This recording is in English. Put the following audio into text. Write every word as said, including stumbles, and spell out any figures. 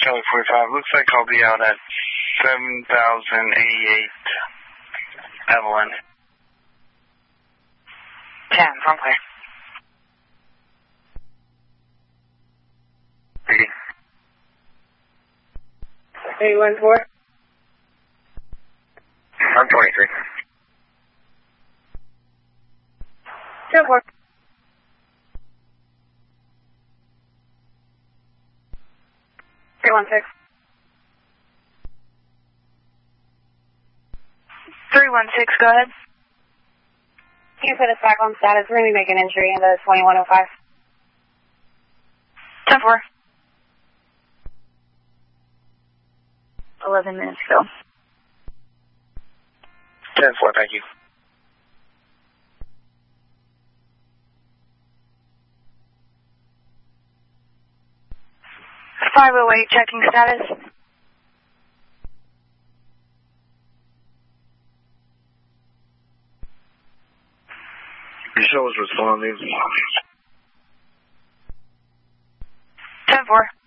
Charlie forty-five, looks like I'll be out at seven thousand eighty-eight Evelyn. ten, from clear. eight one four. I'm twenty-three. ten four. three one six. three one six, go ahead. Can you put us back on status? We're going to be making entry into twenty-one oh five. ten four. eleven minutes ago. ten four, thank you. five oh eight, checking status. Your show is responding. ten four.